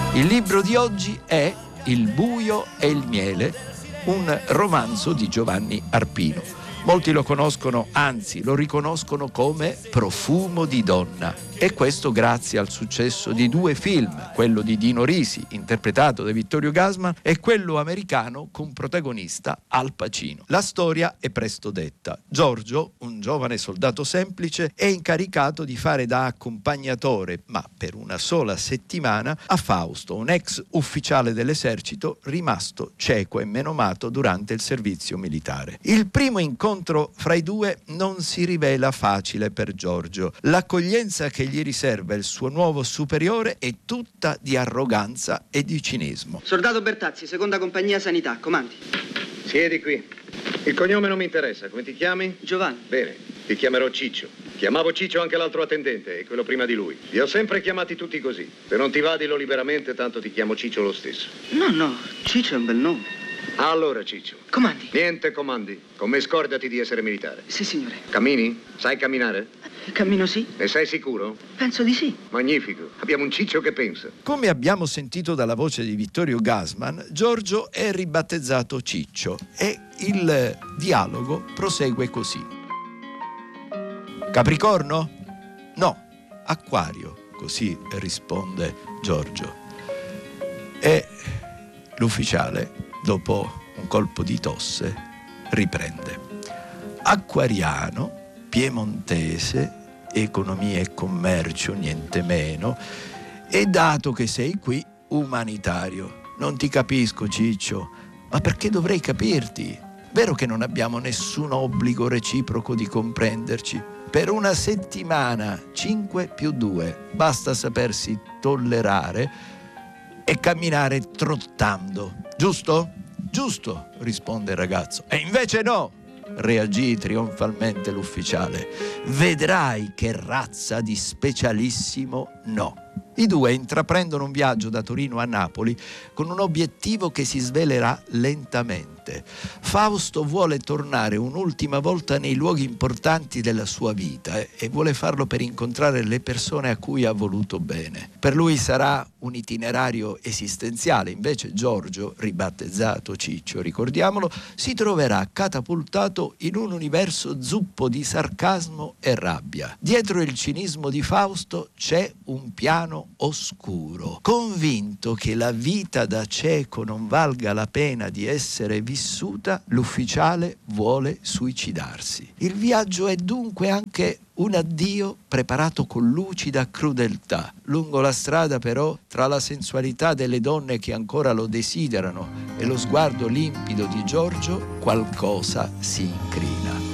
Il libro di oggi è Il buio e il miele, un romanzo di Giovanni Arpino. Molti lo conoscono, anzi lo riconoscono come Profumo di donna, e questo grazie al successo di 2 film, quello di Dino Risi, interpretato da Vittorio Gassman, e quello americano con protagonista Al Pacino. La storia è presto detta. Giorgio, un giovane soldato semplice, è incaricato di fare da accompagnatore, ma per una sola settimana, a Fausto, un ex ufficiale dell'esercito rimasto cieco e menomato durante il servizio militare. Il primo incontro fra i due non si rivela facile per Giorgio. L'accoglienza che gli riserva il suo nuovo superiore è tutta di arroganza e di cinismo. Soldato Bertazzi, seconda compagnia sanità, comandi. Siedi qui. Il cognome non mi interessa. Come ti chiami? Giovanni. Bene, ti chiamerò Ciccio. Chiamavo Ciccio anche l'altro attendente e quello prima di lui. Li ho sempre chiamati tutti così. Se non ti va, dillo liberamente, tanto ti chiamo Ciccio lo stesso. No, Ciccio è un bel nome. Allora, Ciccio. Comandi. Niente comandi. Con me scordati di essere militare. Sì, signore. Cammini? Sai camminare? Cammino sì. Ne sei sicuro? Penso di sì. Magnifico. Abbiamo un Ciccio che pensa. Come abbiamo sentito dalla voce di Vittorio Gassman, Giorgio è ribattezzato Ciccio e il dialogo prosegue così. Capricorno? No, Acquario, così risponde Giorgio. E l'ufficiale, dopo un colpo di tosse, riprende. Acquariano, piemontese, economia e commercio, niente meno, e dato che sei qui, umanitario. Non ti capisco, Ciccio, ma perché dovrei capirti? Vero che non abbiamo nessun obbligo reciproco di comprenderci? Per una settimana, 5+2, basta sapersi tollerare e camminare trottando, giusto? Giusto, risponde il ragazzo. E invece no, reagì trionfalmente l'ufficiale. Vedrai che razza di specialissimo no. I due intraprendono un viaggio da Torino a Napoli con un obiettivo che si svelerà lentamente. Fausto vuole tornare un'ultima volta nei luoghi importanti della sua vita e vuole farlo per incontrare le persone a cui ha voluto bene. Per lui sarà un itinerario esistenziale, invece Giorgio, ribattezzato Ciccio, ricordiamolo, si troverà catapultato in un universo zuppo di sarcasmo e rabbia. Dietro il cinismo di Fausto c'è un piano oscuro. Convinto che la vita da cieco non valga la pena di essere vissuta, l'ufficiale vuole suicidarsi. Il viaggio è dunque anche un addio preparato con lucida crudeltà. Lungo la strada però, tra la sensualità delle donne che ancora lo desiderano e lo sguardo limpido di Giorgio, qualcosa si incrina.